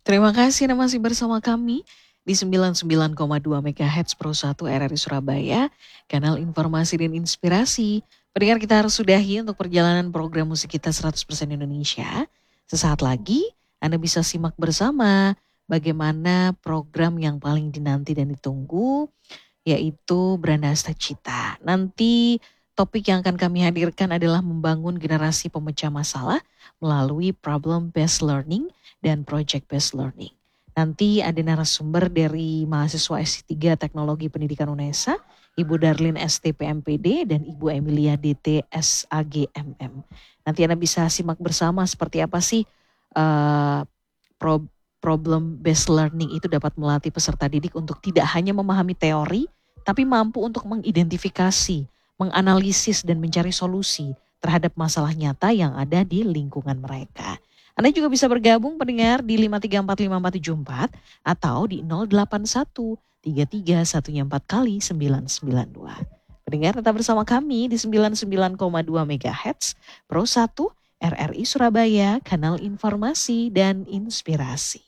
Terima kasih Anda masih bersama kami di 99,2 MHz Pro 1 RRI Surabaya, kanal informasi dan inspirasi. Pendengar, kita harus sudahi untuk perjalanan program musik kita 100% Indonesia. Sesaat lagi Anda bisa simak bersama bagaimana program yang paling dinanti dan ditunggu, yaitu Brandasta Cita. Nanti topik yang akan kami hadirkan adalah membangun generasi pemecah masalah melalui problem based learning dan project based learning. Nanti ada narasumber dari mahasiswa S3 Teknologi Pendidikan UNESA, Ibu Darlin STPMPD dan Ibu Emilia DT SAGMM. Nanti Anda bisa simak bersama seperti apa sih uh, problem based learning itu dapat melatih peserta didik untuk tidak hanya memahami teori, tapi mampu untuk mengidentifikasi, menganalisis dan mencari solusi terhadap masalah nyata yang ada di lingkungan mereka. Anda juga bisa bergabung pendengar di 5345474 atau di 081 3314 kali 992. Pendengar tetap bersama kami di 99,2 MHz Pro 1 RRI Surabaya, kanal informasi dan inspirasi.